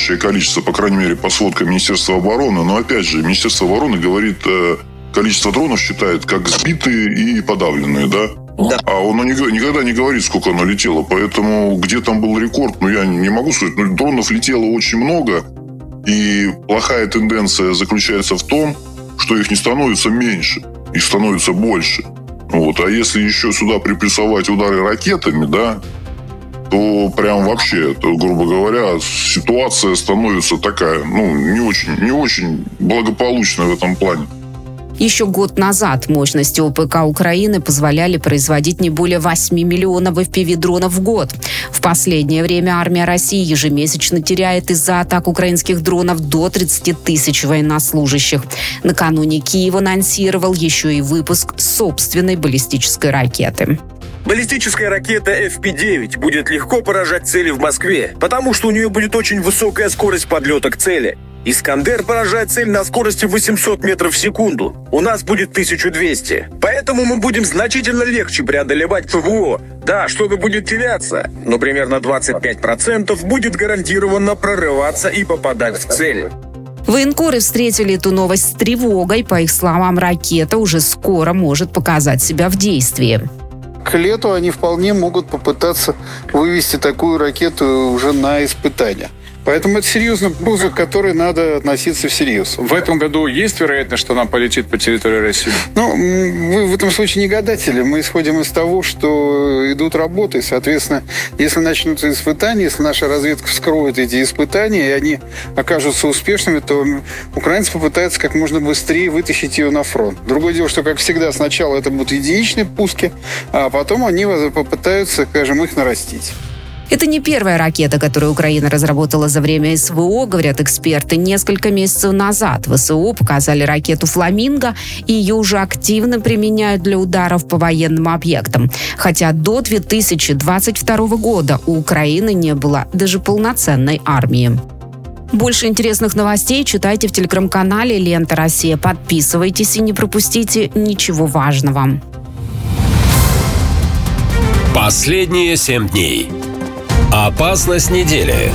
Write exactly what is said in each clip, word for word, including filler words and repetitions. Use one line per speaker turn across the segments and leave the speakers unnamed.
подавляющее количество, по крайней мере, по сводкам Министерства обороны. Но, опять же, Министерство обороны говорит, количество дронов считает как сбитые и подавленные, да?
Да.
А он никогда не говорит, сколько оно летело. Поэтому где там был рекорд, ну, я не могу сказать. Но дронов летело очень много. И плохая тенденция заключается в том, что их не становится меньше, их становится больше. Вот. А если еще сюда приплюсовать удары ракетами, да, то прям вообще, то, грубо говоря, ситуация становится такая, ну, не очень, не очень благополучная в этом плане.
Еще год назад мощности ОПК Украины позволяли производить не более восьми миллионов эф пи ви-дронов в год. В последнее время армия России ежемесячно теряет из-за атак украинских дронов до тридцати тысяч военнослужащих. Накануне Киев анонсировал еще и выпуск собственной баллистической ракеты.
Баллистическая ракета эф пи девять будет легко поражать цели в Москве, потому что у нее будет очень высокая скорость подлета к цели. «Искандер» поражает цель на скорости восемьсот метров в секунду. У нас будет тысяча двести. Поэтому мы будем значительно легче преодолевать ПВО. Да, что-то будет теряться, но примерно двадцать пять процентов будет гарантированно прорываться и попадать в цель.
Военкоры встретили эту новость с тревогой. По их словам, ракета уже скоро может показать себя в действии.
К лету они вполне могут попытаться вывести такую ракету уже на испытания. Поэтому это серьезный груз, к которой надо относиться всерьез.
В этом году есть вероятность, что она полетит по территории России?
Ну, вы в этом случае не гадатели. Мы исходим из того, что идут работы. Соответственно, если начнутся испытания, если наша разведка вскроет эти испытания, и они окажутся успешными, то украинцы попытаются как можно быстрее вытащить ее на фронт. Другое дело, что, как всегда, сначала это будут единичные пуски, а потом они попытаются, скажем, их нарастить.
Это не первая ракета, которую Украина разработала за время эс вэ о, говорят эксперты. Несколько месяцев назад вэ эс о показали ракету «Фламинго», и ее уже активно применяют для ударов по военным объектам. Хотя до две тысячи двадцать второго года у Украины не было даже полноценной армии. Больше интересных новостей читайте в телеграм-канале «Лента Россия». Подписывайтесь и не пропустите ничего важного.
Последние семь дней. Опасность недели.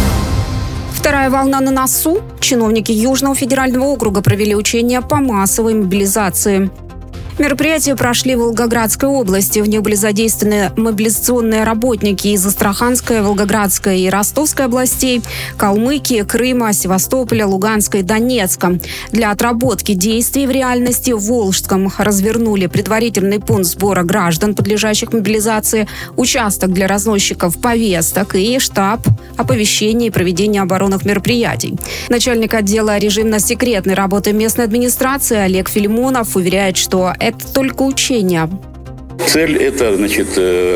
Вторая волна на носу. Чиновники Южного федерального округа провели учения по массовой мобилизации. Мероприятия прошли в Волгоградской области. В них были задействованы мобилизационные работники из Астраханской, Волгоградской и Ростовской областей, Калмыкии, Крыма, Севастополя, Луганска и Донецка. Для отработки действий в реальности в Волжском развернули предварительный пункт сбора граждан, подлежащих мобилизации, участок для разносчиков повесток и штаб оповещения и проведения оборонных мероприятий. Начальник отдела режимно-секретной работы местной администрации Олег Филимонов уверяет, что это только учение.
Цель – это, значит,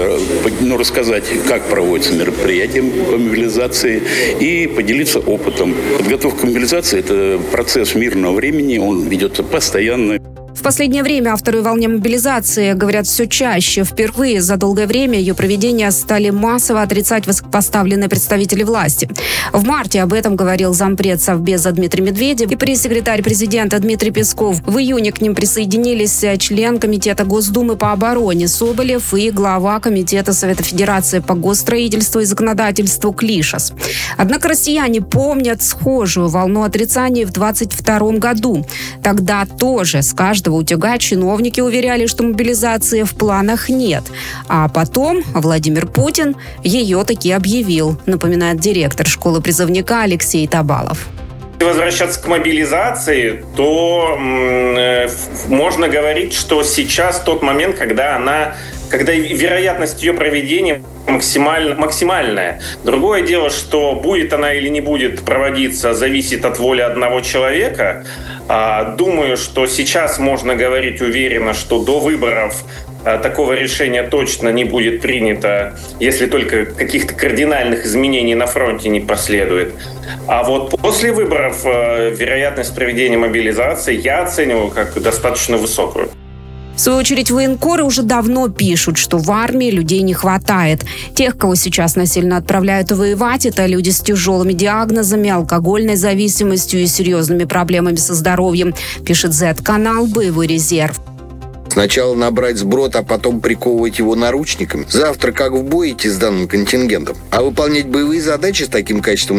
ну, рассказать, как проводятся мероприятия по мобилизации и поделиться опытом. Подготовка к мобилизации – это процесс мирного времени, он ведется постоянно.
В последнее время о второй волне мобилизации говорят все чаще. Впервые за долгое время ее проведение стали массово отрицать высокопоставленные представители власти. В марте об этом говорил зампред Совбеза Дмитрий Медведев и пресс-секретарь президента Дмитрий Песков. В июне к ним присоединились член Комитета Госдумы по обороне Соболев и глава Комитета Совета Федерации по госстроительству и законодательству Клишас. Однако россияне помнят схожую волну отрицания в двадцать втором году. Тогда тоже с каждого утюга чиновники уверяли, что мобилизации в планах нет. А потом Владимир Путин ее таки объявил, напоминает директор школы призывника Алексей Табалов.
Возвращаться к мобилизации, то э, можно говорить, что сейчас тот момент, когда она, когда вероятность ее проведения максималь, максимальная. Другое дело, что будет она или не будет проводиться, зависит от воли одного человека. А, думаю, что сейчас можно говорить уверенно, что до выборов а, такого решения точно не будет принято, если только каких-то кардинальных изменений на фронте не последует. А вот после выборов э, вероятность проведения мобилизации я оцениваю как достаточно высокую.
В свою очередь, военкоры уже давно пишут, что в армии людей не хватает. Тех, кого сейчас насильно отправляют воевать, это люди с тяжелыми диагнозами, алкогольной зависимостью и серьезными проблемами со здоровьем, пишет зет-канал «Боевой резерв».
Сначала набрать сброд, а потом приковывать его наручниками. Завтра как в бой идти с данным контингентом. А выполнять боевые задачи с таким качеством